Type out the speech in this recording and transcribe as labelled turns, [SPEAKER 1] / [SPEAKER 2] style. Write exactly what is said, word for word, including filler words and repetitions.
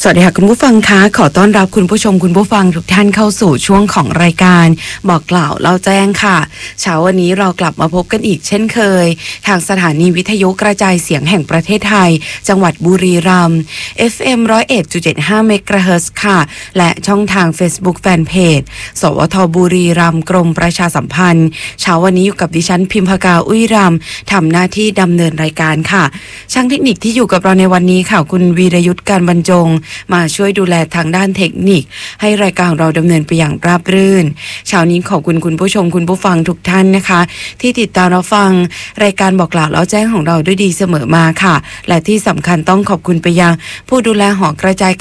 [SPEAKER 1] สวัสดีค่ะคุณผู้ฟังคะขอต้อนรับคุณผู้ชมคุณผู้ฟังทุกท่านเข้าสู่ช่วงของรายการบอกกล่าวเล่าแจ้งค่ะเช้าวันนี้เรากลับมาพบกันอีกเช่นเคยทางสถานีวิทยุกระจายเสียงแห่งประเทศไทยจังหวัดบุรีรัมย์ เอฟ เอ็ม หนึ่งศูนย์เอ็ดจุดเจ็ดห้า เมกะเฮิรตซ์ค่ะและช่องทาง Facebook Fanpage สวทบุรีรัมย์กรมประชาสัมพันธ์เช้าวันนี้อยู่กับดิฉันพิมพากาอุ้ยรำทำหน้าที่ดำเนินรายการค่ะช่างเทคนิคที่อยู่กับเราในวันนี้ค่ะคุณวีรยุทธการบรรจงมาช่วยดูแลทางด้านเทคนิคให้รายการของเราดำเนินไปอย่างราบรื่นเช้านี้ขอบคุณคุณผู้ชมคุณผู้ฟังทุกท่านนะคะที่ติดตามรับฟังรายการบอกกล่าวแล้วแจ้งของเราด้วยดีเสมอมาค่ะและที่สำคัญต้องขอบคุณไปยังผู้ดูแลหอกระจาย